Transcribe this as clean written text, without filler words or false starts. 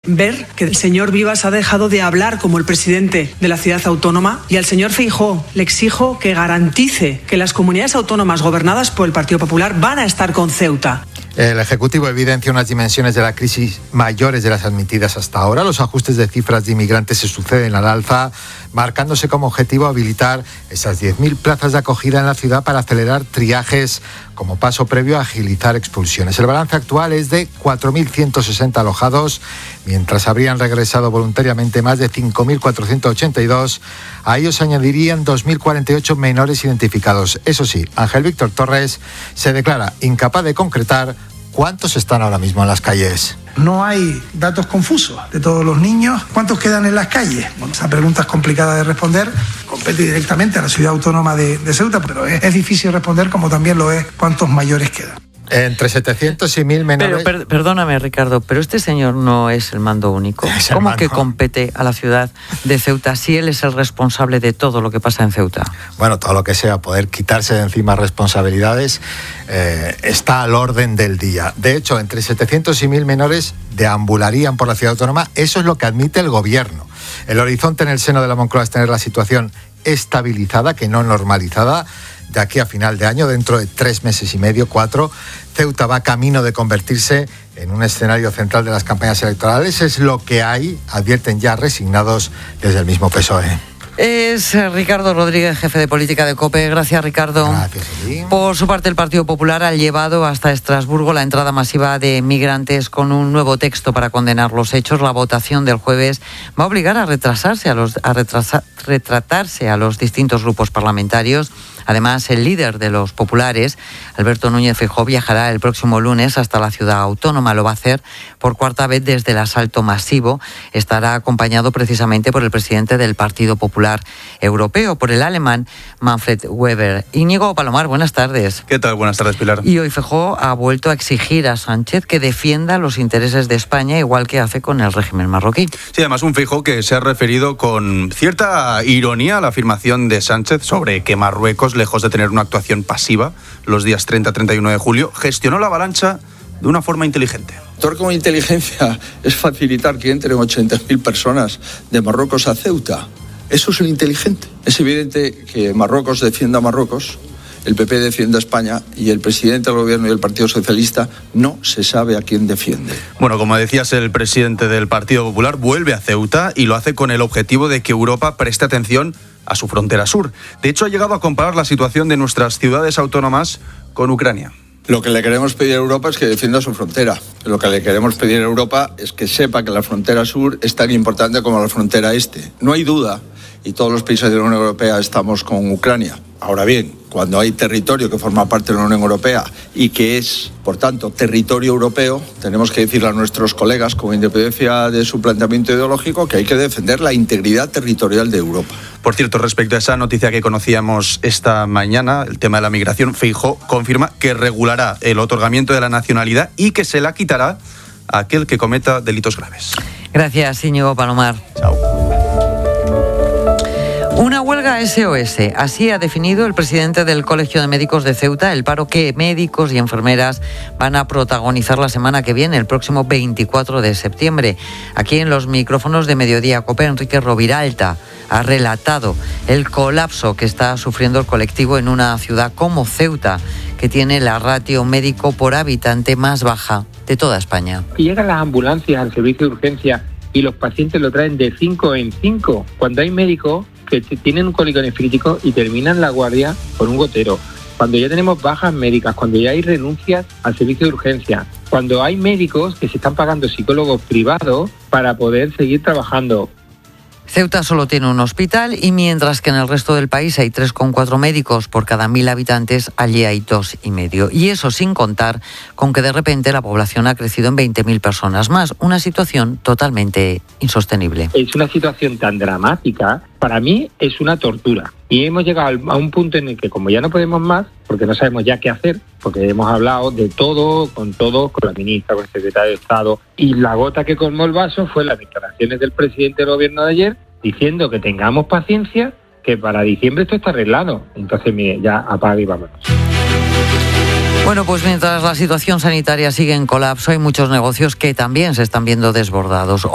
ver que el señor Vivas ha dejado de hablar como el presidente de la ciudad autónoma, y al señor Feijóo le exijo que garantice que las comunidades autónomas gobernadas por el Partido Popular van a estar con Ceuta. El Ejecutivo evidencia unas dimensiones de la crisis mayores de las admitidas hasta ahora. Los ajustes de cifras de inmigrantes se suceden al alza, marcándose como objetivo habilitar esas 10.000 plazas de acogida en la ciudad para acelerar triajes como paso previo a agilizar expulsiones. El balance actual es de 4.160 alojados, mientras habrían regresado voluntariamente más de 5.482. A ellos se añadirían 2.048 menores identificados. Eso sí, Ángel Víctor Torres se declara incapaz de concretar cuántos están ahora mismo en las calles. No hay datos confusos de todos los niños. ¿Cuántos quedan en las calles? Bueno, esa pregunta es complicada de responder. Compete directamente a la ciudad autónoma de Ceuta, pero es difícil responder, como también lo es cuántos mayores quedan. Entre 700 y 1.000 menores... Pero perdóname, Ricardo, pero este señor no es el mando único. ¿Cómo que compete a la ciudad de Ceuta si él es el responsable de todo lo que pasa en Ceuta? Bueno, todo lo que sea poder quitarse de encima responsabilidades está al orden del día. De hecho, entre 700 y 1.000 menores deambularían por la ciudad autónoma. Eso es lo que admite el gobierno. El horizonte en el seno de la Moncloa es tener la situación estabilizada, que no normalizada, de aquí a final de año, dentro de 3 meses y medio, 4, Ceuta va camino de convertirse en un escenario central de las campañas electorales. Es lo que hay, advierten ya resignados desde el mismo PSOE. Es Ricardo Rodríguez, jefe de política de COPE. Gracias, Ricardo. Gracias, Eli. Por su parte, el Partido Popular ha llevado hasta Estrasburgo la entrada masiva de migrantes con un nuevo texto para condenar los hechos. La votación del jueves va a obligar a retratarse a los distintos grupos parlamentarios. Además, el líder de los populares, Alberto Núñez Feijóo, viajará el próximo lunes hasta la ciudad autónoma. Lo va a hacer por cuarta vez desde el asalto masivo. Estará acompañado precisamente por el presidente del Partido Popular Europeo, por el alemán Manfred Weber. Íñigo Palomar, buenas tardes. ¿Qué tal? Buenas tardes, Pilar. Y hoy Feijóo ha vuelto a exigir a Sánchez que defienda los intereses de España, igual que hace con el régimen marroquí. Sí, además un Feijóo que se ha referido con cierta ironía a la afirmación de Sánchez sobre que Marruecos, lejos de tener una actuación pasiva los días 30-31 de julio, gestionó la avalancha de una forma inteligente. Actuar con inteligencia es facilitar que entren 80.000 personas de Marruecos a Ceuta. Eso es lo inteligente. Es evidente que Marruecos defienda a Marruecos, el PP defiende a España y el presidente del gobierno y el Partido Socialista no se sabe a quién defiende. Bueno, como decías, el presidente del Partido Popular vuelve a Ceuta y lo hace con el objetivo de que Europa preste atención a su frontera sur. De hecho, ha llegado a comparar la situación de nuestras ciudades autónomas con Ucrania. Lo que le queremos pedir a Europa es que defienda su frontera. Lo que le queremos pedir a Europa es que sepa que la frontera sur es tan importante como la frontera este. No hay duda, y todos los países de la Unión Europea estamos con Ucrania. Ahora bien, cuando hay territorio que forma parte de la Unión Europea y que es, por tanto, territorio europeo, tenemos que decirle a nuestros colegas, con independencia de su planteamiento ideológico, que hay que defender la integridad territorial de Europa. Por cierto, respecto a esa noticia que conocíamos esta mañana, el tema de la migración, Feijóo confirma que regulará el otorgamiento de la nacionalidad y que se la quitará a aquel que cometa delitos graves. Gracias, Íñigo Palomar. Chao. Una huelga SOS, así ha definido el presidente del Colegio de Médicos de Ceuta el paro que médicos y enfermeras van a protagonizar la semana que viene, el próximo 24 de septiembre. Aquí en los micrófonos de Mediodía COPE, Enrique Roviralta ha relatado el colapso que está sufriendo el colectivo en una ciudad como Ceuta, que tiene la ratio médico por habitante más baja de toda España. Llegan las ambulancias al servicio de urgencia y los pacientes lo traen de 5 en 5, cuando hay médicos que tienen un cólico nefrítico y terminan la guardia con un gotero. Cuando ya tenemos bajas médicas, cuando ya hay renuncias al servicio de urgencia, cuando hay médicos que se están pagando psicólogos privados para poder seguir trabajando. Ceuta solo tiene un hospital y mientras que en el resto del país hay 3,4 médicos por cada 1.000 habitantes, allí hay 2,5. Y eso sin contar con que de repente la población ha crecido en 20.000 personas más. Una situación totalmente insostenible. Es una situación tan dramática, para mí es una tortura. Y hemos llegado a un punto en el que, como ya no podemos más, porque no sabemos ya qué hacer, porque hemos hablado de todo, con la ministra, con el secretario de Estado, y la gota que colmó el vaso fue las declaraciones del presidente del gobierno de ayer, diciendo que tengamos paciencia, que para diciembre esto está arreglado. Entonces, mire, ya apaga y vámonos. Bueno, pues mientras la situación sanitaria sigue en colapso, hay muchos negocios que también se están viendo desbordados.